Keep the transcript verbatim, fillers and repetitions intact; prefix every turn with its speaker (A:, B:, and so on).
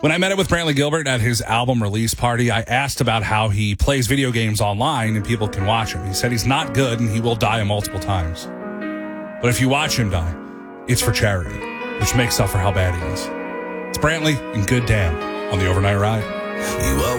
A: When I met up with Brantley Gilbert at his album release party, I asked about how he plays video games online and people can watch him. He said he's not good and he will die multiple times. But if you watch him die, it's for charity, which makes up for how bad he is. It's Brantley and Good Damn on the Overnight Ride.
B: You